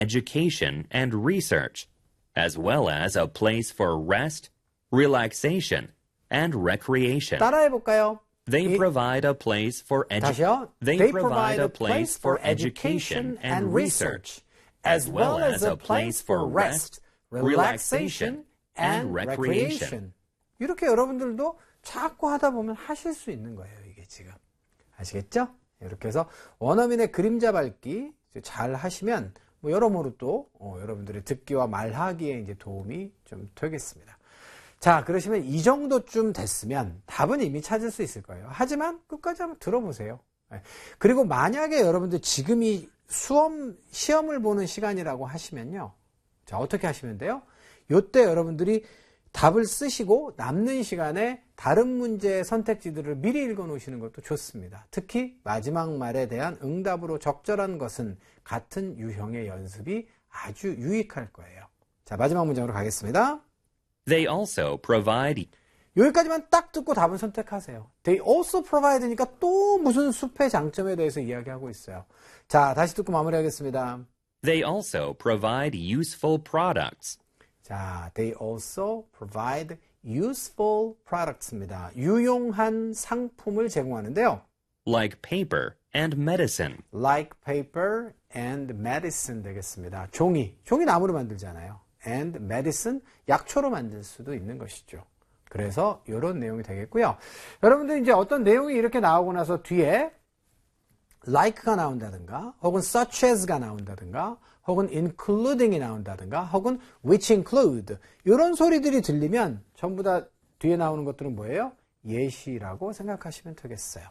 education and research, as well as a place for rest, relaxation, and recreation. 따라해볼까요? They provide a place for 다시요. They provide a place for education and research, as well as a place for rest, relaxation, and recreation. 이렇게 여러분들도 자꾸 하다 보면 하실 수 있는 거예요, 이게 지금. 아시겠죠? 이렇게 해서 원어민의 그림자 밟기 잘 하시면 뭐 여러모로 또 여러분들의 듣기와 말하기에 이제 도움이 좀 되겠습니다. 자, 그러시면 이 정도쯤 됐으면 답은 이미 찾을 수 있을 거예요. 하지만 끝까지 한번 들어보세요. 그리고 만약에 여러분들 지금이 시험을 보는 시간이라고 하시면요. 자, 어떻게 하시면 돼요? 요때 여러분들이 답을 쓰시고 남는 시간에 다른 문제의 선택지들을 미리 읽어 놓으시는 것도 좋습니다. 특히 마지막 말에 대한 응답으로 적절한 것은 같은 유형의 연습이 아주 유익할 거예요. 자, 마지막 문장으로 가겠습니다. They also provide. 여기까지만 딱 듣고 답을 선택하세요. They also provide니까 또 무슨 숲의 장점에 대해서 이야기하고 있어요. 자, 다시 듣고 마무리하겠습니다. They also provide useful products. 자, they also provide useful products입니다. 유용한 상품을 제공하는데요. Like paper and medicine. Like paper and medicine 되겠습니다. 종이 나무로 만들잖아요. And medicine, 약초로 만들 수도 있는 것이죠. 그래서 이런 내용이 되겠고요. 여러분들 이제 어떤 내용이 이렇게 나오고 나서 뒤에 like가 나온다든가 혹은 such as가 나온다든가 혹은 including이 나온다든가 혹은 which include 이런 소리들이 들리면 전부 다 뒤에 나오는 것들은 뭐예요? 예시라고 생각하시면 되겠어요.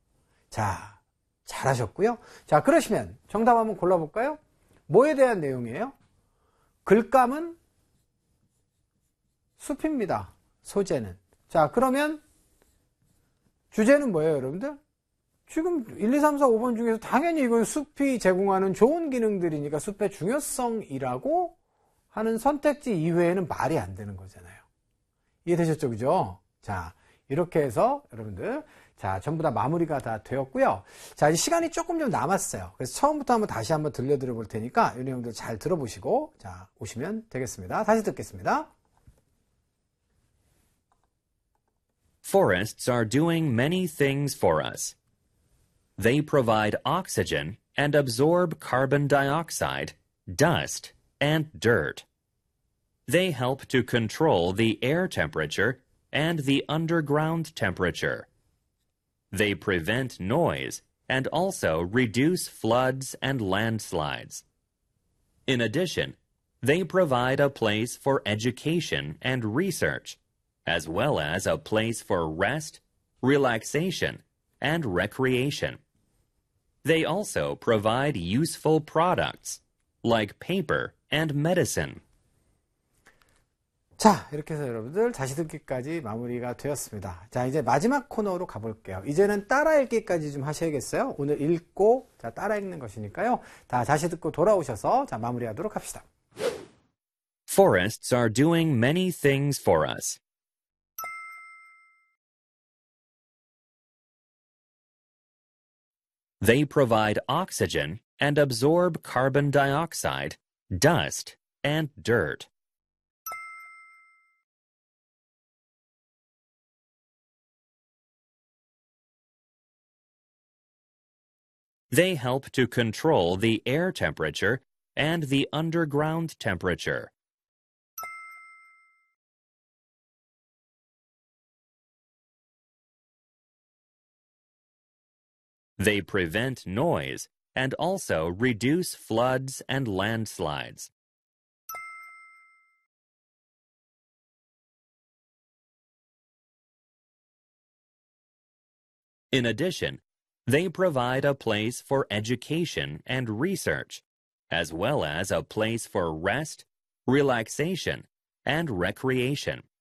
자, 잘하셨고요. 자, 그러시면 정답 한번 골라볼까요? 뭐에 대한 내용이에요? 글감은 숲입니다. 소재는. 자, 그러면 주제는 뭐예요, 여러분들? 지금 1, 2, 3, 4, 5번 중에서 당연히 이건 숲이 제공하는 좋은 기능들이니까 숲의 중요성이라고 하는 선택지 이외에는 말이 안 되는 거잖아요. 이해되셨죠? 그죠? 자, 이렇게 해서 여러분들 자, 전부 다 마무리가 다 되었고요. 자, 이제 시간이 조금 좀 남았어요. 그래서 처음부터 한번 다시 한번 들려드려 볼 테니까 이 내용들 잘 들어보시고 자, 오시면 되겠습니다. 다시 듣겠습니다. Forests are doing many things for us. They provide oxygen and absorb carbon dioxide, dust, and dirt. They help to control the air temperature and the underground temperature. They prevent noise and also reduce floods and landslides. In addition, they provide a place for education and research, as well as a place for rest, relaxation, and recreation. They also provide useful products, like paper and medicine. 자, 이렇게 해서 여러분들 다시 듣기까지 마무리가 되었습니다. 자, 이제 마지막 코너로 가볼게요. 이제는 따라 읽기까지 좀 하셔야겠어요. 오늘 읽고 자, 따라 읽는 것이니까요. 자, 다시 듣고 돌아오셔서 자, 마무리하도록 합시다. Forests are doing many things for us. They provide oxygen and absorb carbon dioxide, dust, and dirt. They help to control the air temperature and the underground temperature. They prevent noise and also reduce floods and landslides. In addition, they provide a place for education and research, as well as a place for rest, relaxation, and recreation.